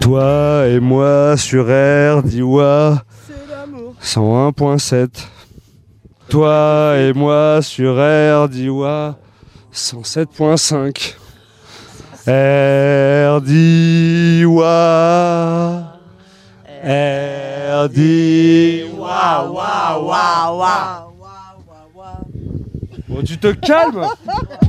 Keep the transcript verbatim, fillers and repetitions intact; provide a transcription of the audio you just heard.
Toi et moi sur R D I W A cent un virgule sept. Toi et moi sur R D I W A cent sept virgule cinq. R D I W A R D I W A. Bon, tu te calmes.